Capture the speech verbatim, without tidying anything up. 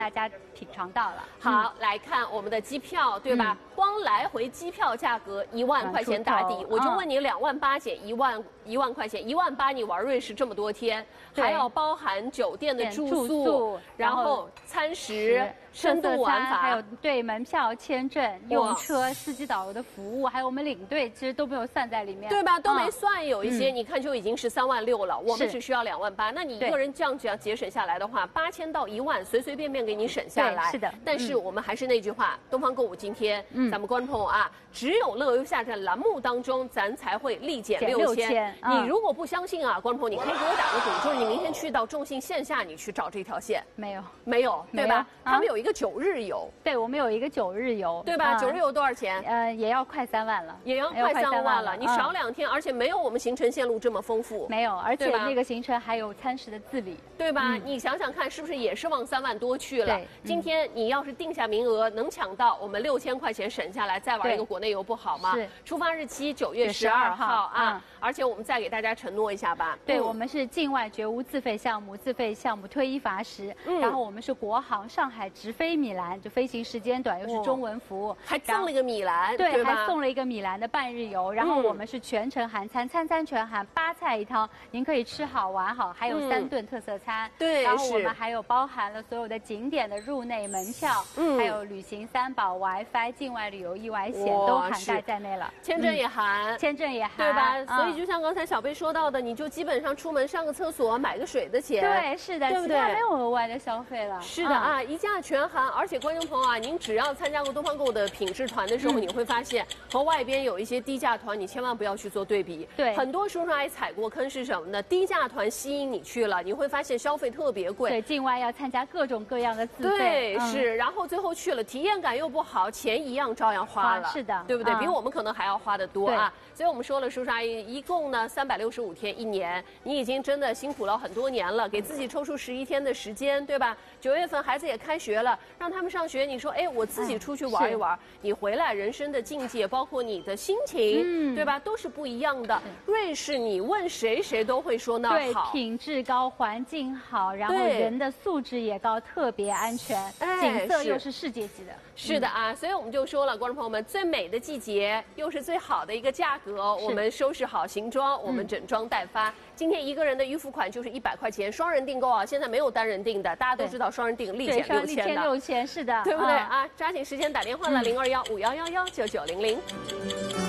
大家品尝到了。 好，来看我们的机票，对吧？ 嗯、 光来回机票价格一万块钱打底， 嗯、 我就问你，两万八减一万一万块钱，一万八你玩瑞士这么多天，还要包含酒店的住宿， 住宿然后餐食。深度玩法， 还有对门票、签证、用车、司机导游的服务，还有我们领队，其实都没有算在里面， 对吧？都没算，有一些、 嗯、 你看就已经是三万六了，我们只需要两万八。那你一个人这样这样节省下来的话，八千到一万，随随便便给你省下来。 是的。 但是我们还是那句话，东方购物今天，嗯、咱们观众朋友啊，只有乐游下站栏目当中，咱才会立减六千。你如果不相信啊，观众朋友，你可以给我打个赌，就是你明天去到众信线下，你去找这条线。 没有， 没有，对吧？他们有一个九日游。 对，我们有一个九日游， 对吧？九、嗯、日游多少钱？ 呃，也要快三万了， 也要快三万了。万了你少两天、嗯，而且没有我们行程线路这么丰富。 没有，而且那个行程还有餐食的自理， 对吧？嗯、你想想看，是不是也是往三万多去了？今天你要是定下名额，能抢到我们六千块钱省下来，再玩一个国内游不好吗？ 是。 出发日期九月十二号啊、嗯！而且我们再给大家承诺一下吧。 对、嗯、我们是境外绝无自费项目，自费项目推一罚十。嗯。然后我们是国航上海直飞米兰，就飞行时间短，又是中文服务， 还送了一个米兰， 对， 对还送了一个米兰的半日游。然后我们是全程含餐，餐餐全含，八菜一汤，您可以吃好玩好，还有三顿特色餐。 对、嗯， 然后我们还有包含了所有的景点的入内门票，嗯，还有旅行三宝、WiFi、境外旅游意外险都涵盖在内了， 签证也含， 嗯、签证也含， 对吧？ 嗯、 所以就像刚才小贝说到的，你就基本上出门上个厕所、买个水的钱， 对，是的， 对不对？ 没有额外的消费了。 是的啊，嗯、一价全含，而且观众朋友啊，您只要参加过东方购物的品质团的时候，嗯、你会发现和外边有一些低价团，你千万不要去做对比。 对， 很多叔叔阿姨踩过坑是什么呢？低价团吸引你去了，你会发现消费特别贵。 对，境外要参加各种各样的自费。 对， 嗯、 是，然后最后去了，体验感又不好，钱一样照样花了。 是的， 对不对？ 嗯、 比我们可能还要花得多啊。所以我们说了，叔叔阿姨一共呢三百六十五天一年，你已经真的辛苦了很多年了，给自己抽出十一天的时间，对吧？九月份孩子也开学了，让他们上学，你说，哎，我自己出去玩一玩，你回来人生的境界，包括你的心情，嗯、对吧，都是不一样的。瑞士，你问谁，谁都会说那好， 对，品质高，环境好，然后人的素质也高，特别安全， 哎、 景色又是世界级的。 是的啊，嗯、所以我们就说了，观众朋友们，最美的季节，又是最好的一个价格，我们收拾好行装，我们整装待发。嗯、今天一个人的预付款就是一百块钱，双人订购啊，现在没有单人订的，大家都知道双人订立减六千的， 六千是的， 对不对、嗯、啊？抓紧时间打电话了，零二幺五幺幺幺九九零零。